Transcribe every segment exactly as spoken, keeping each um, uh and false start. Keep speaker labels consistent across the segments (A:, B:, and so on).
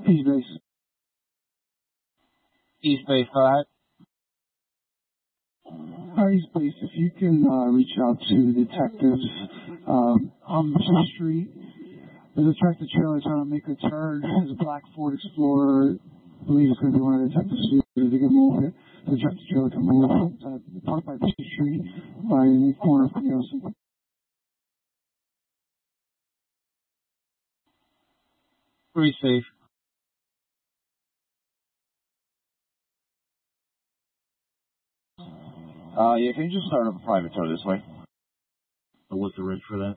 A: East Base.
B: East Bay five.
A: Hi, East Base. If you can uh, reach out to detectives um, on the street. There's a tractor trailer trying to make a turn. There's a black Ford Explorer. I believe it's going to be one of the detectives here. They can move it. The tractor trailer can move it. Uh, parked by the street by the corner of Yosef.
B: Pretty safe.
C: Uh, yeah, can you just start up a private tow this way?
D: Uh, what's the reg for that?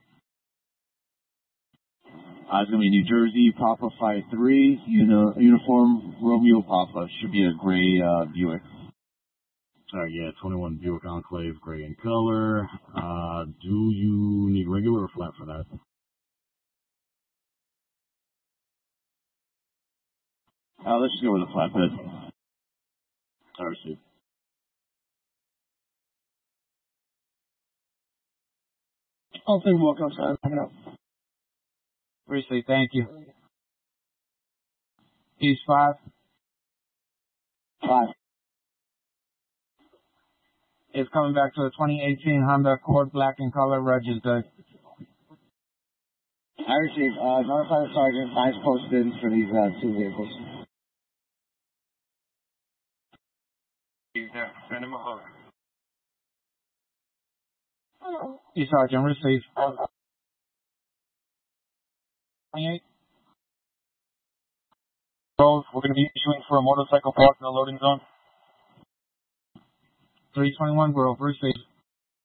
C: Uh, it's going to be New Jersey, Papa five three, uni- uniform, Romeo Papa. Should be a gray uh, Buick.
D: Alright, yeah, twenty-one Buick Enclave, gray in color. Uh, do you need regular or flat for that?
C: Uh, let's just go with a flatbed.
D: Alright, Steve.
A: I'll take a walk outside. Hang out.
B: Pretty safe, thank you. East five.
A: Five.
B: It's coming back to a twenty eighteen Honda Accord, black in color, reg is good.
A: I received, uh, notify the sergeant, nice posted for these, uh, two vehicles.
E: There, send him over.
B: East Sergeant, receive. twenty-eight.
E: We're going to be issuing for a motorcycle park in the loading zone.
B: three twenty-one Grove, receive.